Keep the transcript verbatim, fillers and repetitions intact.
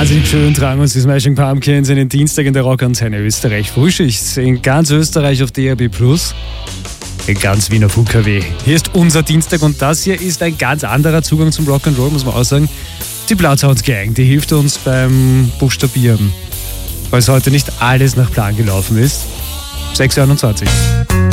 Wahnsinnig schön tragen uns die Smashing Pumpkins in den Dienstag in der Rockantenne Österreich. Frühschicht in ganz Österreich auf D A B plus, in ganz Wien auf U K W. Hier ist unser Dienstag und das hier ist ein ganz anderer Zugang zum Rock'n'Roll, muss man auch sagen. Die Bloodhound Gang, die hilft uns beim Buchstabieren, weil es heute nicht alles nach Plan gelaufen ist. sechs Uhr einundzwanzig.